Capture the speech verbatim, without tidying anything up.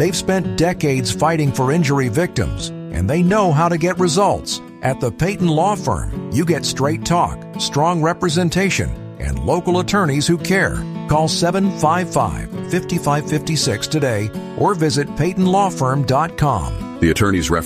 They've spent decades fighting for injury victims, and they know how to get results. At the Peyton Law Firm, you get straight talk, strong representation, and local attorneys who care. Call seven five five, five five five six today or visit peyton law firm dot com. The attorneys referenced